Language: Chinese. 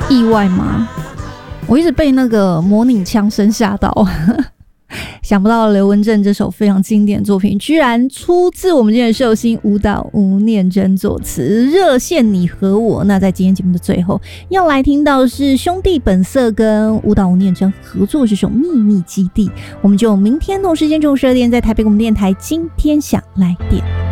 意外吗？我一直被那个模拟枪声吓到。想不到刘文正这首非常经典的作品居然出自我们今天的寿星舞蹈吴念真作词，热线你和我。那在今天节目的最后要来听到是兄弟本色跟舞蹈吴念真合作这首秘密基地。我们就明天同时间中午12点在台北广播电台今天想来点。